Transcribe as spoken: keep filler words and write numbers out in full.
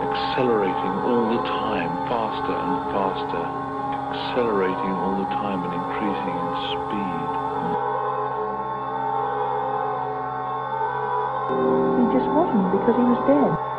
accelerating all the time, faster and faster, accelerating all the time and increasing in speed. He just wasn't, because he was dead.